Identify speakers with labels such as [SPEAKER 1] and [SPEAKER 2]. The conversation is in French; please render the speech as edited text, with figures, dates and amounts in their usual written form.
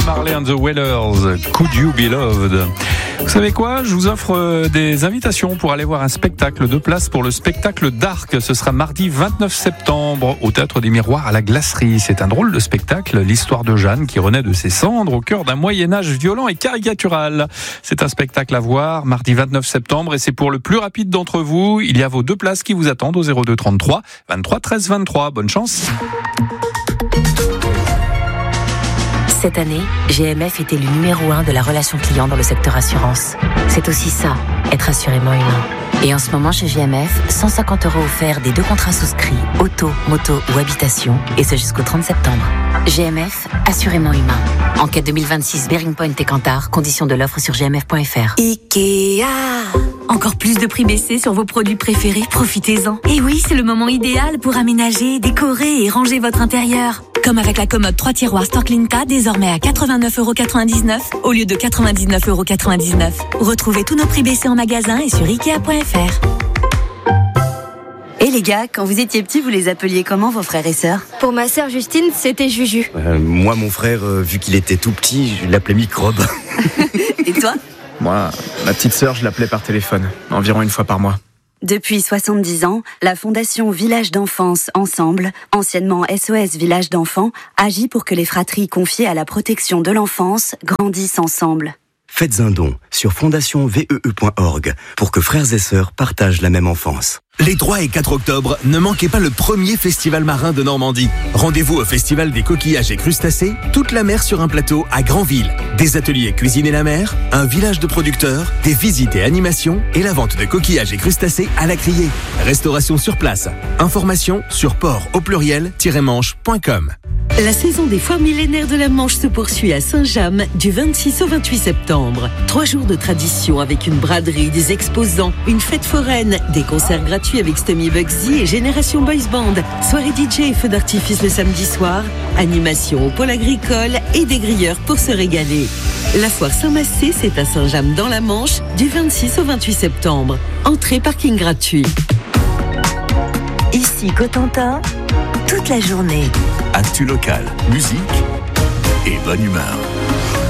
[SPEAKER 1] Marley and the Wailers, Could You Be Loved? Vous savez quoi? Je vous offre des invitations pour aller voir un spectacle, de place pour le spectacle Dark. Ce sera mardi 29 septembre au Théâtre des Miroirs à la Glacerie. C'est un drôle de spectacle, l'histoire de Jeanne qui renaît de ses cendres au cœur d'un Moyen-Âge violent et caricatural. C'est un spectacle à voir mardi 29 septembre et c'est pour le plus rapide d'entre vous. Il y a vos 2 places qui vous attendent au 02 33 23 13 23. Bonne chance.
[SPEAKER 2] Cette année, GMF était le numéro 1 de la relation client dans le secteur assurance. C'est aussi ça, être assurément humain. Et en ce moment chez GMF, 150 € offerts des 2 contrats souscrits, auto, moto ou habitation, et ce jusqu'au 30 septembre. GMF, assurément humain. Enquête 2026 Bearing Point et Kantar, conditions de l'offre sur gmf.fr.
[SPEAKER 3] Ikea. Encore plus de prix baissés sur vos produits préférés, profitez-en. Et oui, c'est le moment idéal pour aménager, décorer et ranger votre intérieur. Comme avec la commode 3 tiroirs Storklinka, désormais à 89,99 € au lieu de 99,99 €. Retrouvez tous nos prix baissés en magasin et sur Ikea.fr.
[SPEAKER 4] Et les gars, quand vous étiez petits, vous les appeliez comment vos frères et sœurs?
[SPEAKER 5] Pour ma sœur Justine, c'était Juju.
[SPEAKER 6] Moi, mon frère, vu qu'il était tout petit, je l'appelais Microbe.
[SPEAKER 4] Et toi?
[SPEAKER 7] Moi, ma petite sœur, je l'appelais par téléphone, environ 1 fois par mois.
[SPEAKER 4] Depuis 70 ans, la Fondation Village d'Enfance Ensemble, anciennement SOS Village d'Enfants, agit pour que les fratries confiées à la protection de l'enfance grandissent ensemble.
[SPEAKER 6] Faites un don sur fondationvee.org pour que frères et sœurs partagent la même enfance.
[SPEAKER 8] Les 3 et 4 octobre, ne manquez pas le premier festival marin de Normandie. Rendez-vous au Festival des coquillages et crustacés, toute la mer sur un plateau à Granville. Des ateliers cuisine et la mer, un village de producteurs, des visites et animations et la vente de coquillages et crustacés à la criée. Restauration sur place. Informations sur port-manche.com.
[SPEAKER 9] La saison des foires millénaires de la Manche se poursuit à Saint-James du 26 au 28 septembre. 3 jours de tradition avec une braderie, des exposants, une fête foraine, des concerts gratuits avec Stommy Bugsy et Génération Boys Band, soirée DJ et feux d'artifice le samedi soir, animation au pôle agricole et des grilleurs pour se régaler. La foire Saint-Massé, c'est à Saint-James dans la Manche du 26 au 28 septembre. Entrée parking gratuit.
[SPEAKER 2] Ici Cotentin, toute la journée.
[SPEAKER 8] Actu local, musique et bonne humeur.